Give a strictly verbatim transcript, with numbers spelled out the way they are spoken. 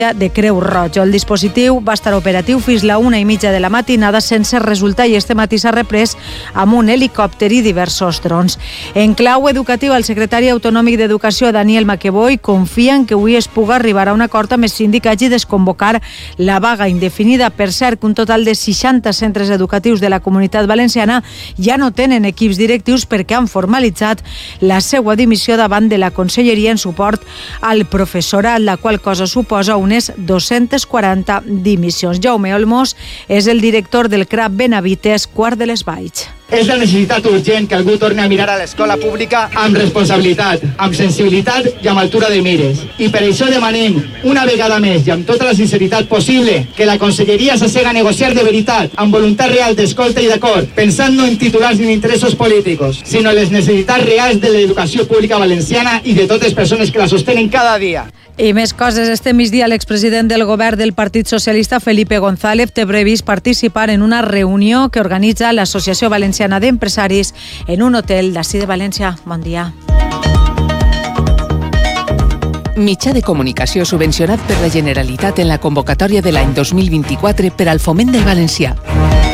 de Creu Roja. El dispositiu va estar operatiu fins la una i mitja de la matinada sense resultar i este matí s'ha reprès amb un helicòpter i diversos drons. En clau educativa, el secretari autonòmic d'Educació, Daniel Maqueboy, confia en que avui es pugui arribar a un acord amb els sindicats i desconvocar la vaga indefinida. Per cert, que un total de seixanta centres educatius de la Comunitat Valenciana ja no tenen equips directius perquè han formalitzat la seva dimissió davant de la Conselleria en suport al professorat, la qual cosa suposa unes dos-centes quaranta dimissions. Jaume Olmos és el director del C R A P Benavites, Quart de les Valls. És la necessitat urgent que algú torni a mirar a l'escola pública amb responsabilitat, amb sensibilitat i amb altura de mires. I per això demanem, una vegada més i amb tota la sinceritat possible, que la Conselleria s'assega a negociar de veritat, amb voluntat real d'escolta i d'acord, pensant no en titulars ni en interessos polítics, sinó en les necessitats reals de l'educació pública valenciana i de totes les persones que la sostenen cada dia. I més coses. Este migdia l'expresident del govern del Partit Socialista, Felipe González, té previst participar en una reunió que organitza l'Associació Valenciana d'Empresaris en un hotel d'ací de València. Bon dia. Mitjà de comunicació subvencionat per la Generalitat en la convocatòria de l'any dos mil vint-i-quatre per al foment del valencià.